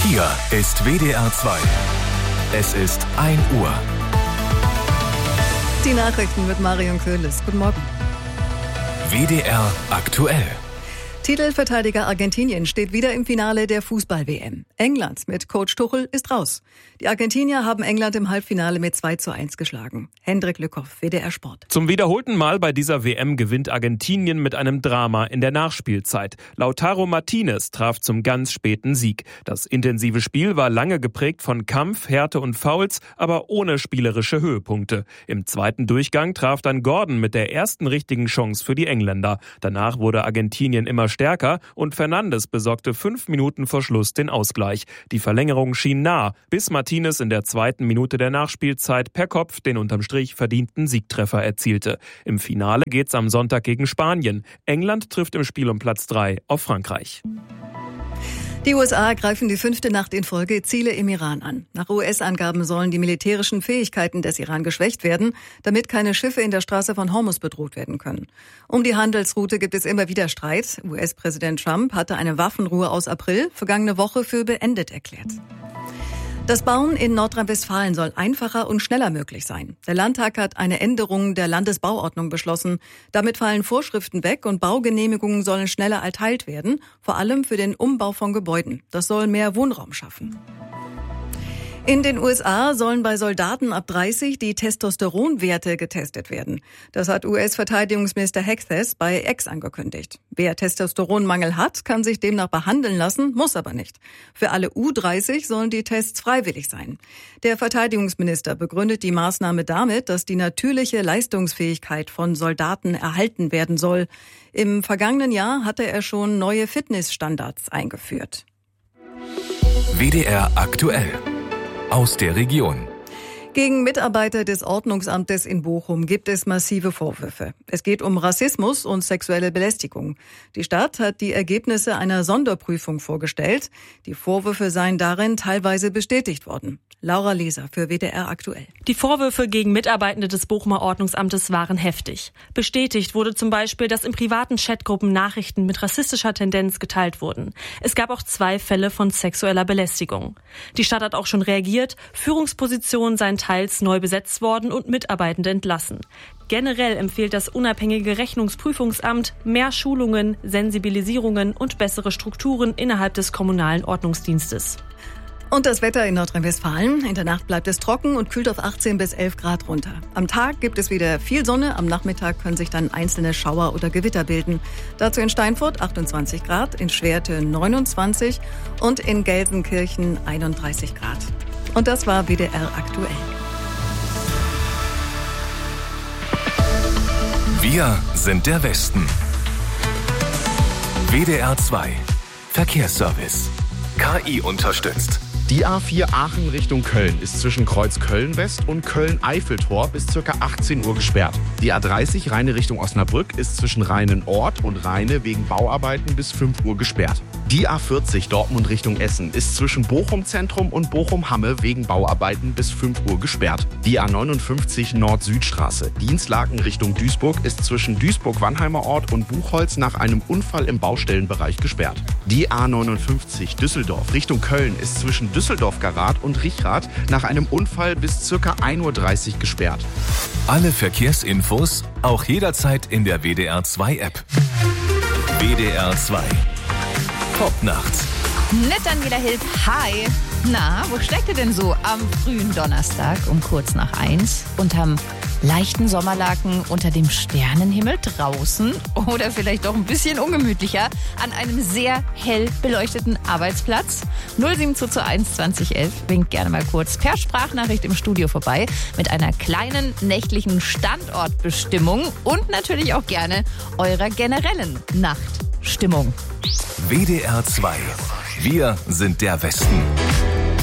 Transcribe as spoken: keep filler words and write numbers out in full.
Hier ist W D R zwei. Es ist ein Uhr. Die Nachrichten mit Marion Köhles. Guten Morgen. W D R aktuell. Titelverteidiger Argentinien steht wieder im Finale der Fußball-W M. England mit Coach Tuchel ist raus. Die Argentinier haben England im Halbfinale mit zwei zu eins geschlagen. Hendrik Lückhoff, W D R Sport. Zum wiederholten Mal bei dieser W M gewinnt Argentinien mit einem Drama in der Nachspielzeit. Lautaro Martinez traf zum ganz späten Sieg. Das intensive Spiel war lange geprägt von Kampf, Härte und Fouls, aber ohne spielerische Höhepunkte. Im zweiten Durchgang traf dann Gordon mit der ersten richtigen Chance für die Engländer. Danach wurde Argentinien immer stärker und Fernandes besorgte fünf Minuten vor Schluss den Ausgleich. Die Verlängerung schien nah, bis Martinez in der zweiten Minute der Nachspielzeit per Kopf den unterm Strich verdienten Siegtreffer erzielte. Im Finale geht's am Sonntag gegen Spanien. England trifft im Spiel um Platz drei auf Frankreich. Die U S A greifen die fünfte Nacht in Folge Ziele im Iran an. Nach U S-Angaben sollen die militärischen Fähigkeiten des Iran geschwächt werden, damit keine Schiffe in der Straße von Hormuz bedroht werden können. Um die Handelsroute gibt es immer wieder Streit. U S-Präsident Trump hatte eine Waffenruhe aus April vergangene Woche für beendet erklärt. Das Bauen in Nordrhein-Westfalen soll einfacher und schneller möglich sein. Der Landtag hat eine Änderung der Landesbauordnung beschlossen. Damit fallen Vorschriften weg und Baugenehmigungen sollen schneller erteilt werden, vor allem für den Umbau von Gebäuden. Das soll mehr Wohnraum schaffen. In den U S A sollen bei Soldaten ab dreißig die Testosteronwerte getestet werden. Das hat U S-Verteidigungsminister Hegseth bei X angekündigt. Wer Testosteronmangel hat, kann sich demnach behandeln lassen, muss aber nicht. Für alle U dreißig sollen die Tests freiwillig sein. Der Verteidigungsminister begründet die Maßnahme damit, dass die natürliche Leistungsfähigkeit von Soldaten erhalten werden soll. Im vergangenen Jahr hatte er schon neue Fitnessstandards eingeführt. W D R aktuell. Aus der Region. Gegen Mitarbeiter des Ordnungsamtes in Bochum gibt es massive Vorwürfe. Es geht um Rassismus und sexuelle Belästigung. Die Stadt hat die Ergebnisse einer Sonderprüfung vorgestellt. Die Vorwürfe seien darin teilweise bestätigt worden. Laura Leser für W D R aktuell. Die Vorwürfe gegen Mitarbeitende des Bochumer Ordnungsamtes waren heftig. Bestätigt wurde zum Beispiel, dass in privaten Chatgruppen Nachrichten mit rassistischer Tendenz geteilt wurden. Es gab auch zwei Fälle von sexueller Belästigung. Die Stadt hat auch schon reagiert. Führungspositionen seien teils neu besetzt worden und Mitarbeitende entlassen. Generell empfiehlt das unabhängige Rechnungsprüfungsamt mehr Schulungen, Sensibilisierungen und bessere Strukturen innerhalb des kommunalen Ordnungsdienstes. Und das Wetter in Nordrhein-Westfalen. In der Nacht bleibt es trocken und kühlt auf achtzehn bis elf Grad runter. Am Tag gibt es wieder viel Sonne. Am Nachmittag können sich dann einzelne Schauer oder Gewitter bilden. Dazu in Steinfurt achtundzwanzig Grad, in Schwerte neunundzwanzig und in Gelsenkirchen einunddreißig Grad. Und das war W D R aktuell. Wir sind der Westen. W D R zwei. Verkehrsservice. K I unterstützt. Die A vier Aachen Richtung Köln ist zwischen Kreuz Köln-West und Köln-Eiffeltor bis ca. achtzehn Uhr gesperrt. Die A dreißig Rheine Richtung Osnabrück ist zwischen Rheinen-Ort und Rheine wegen Bauarbeiten bis fünf Uhr gesperrt. Die A vierzig Dortmund Richtung Essen ist zwischen Bochum-Zentrum und Bochum-Hamme wegen Bauarbeiten bis fünf Uhr gesperrt. Die A neunundfünfzig Nord-Süd-Straße Dienstlaken Richtung Duisburg ist zwischen Duisburg-Wannheimer Ort und Buchholz nach einem Unfall im Baustellenbereich gesperrt. Die A neunundfünfzig Düsseldorf Richtung Köln ist zwischen Düsseldorf-Garat und Richrath nach einem Unfall bis ca. ein Uhr dreißig gesperrt. Alle Verkehrsinfos auch jederzeit in der W D R zwei App. W D R zwei. Top nachts. Mit Daniela Hilb. Hi. Na, wo steckt ihr denn so am frühen Donnerstag um kurz nach eins? Unterm leichten Sommerlaken unter dem Sternenhimmel draußen oder vielleicht doch ein bisschen ungemütlicher an einem sehr hell beleuchteten Arbeitsplatz? null sieben zwei zwei eins zwanzig elf winkt gerne mal kurz per Sprachnachricht im Studio vorbei mit einer kleinen nächtlichen Standortbestimmung und natürlich auch gerne eurer generellen Nachtstimmung. W D R zwei. Wir sind der Westen.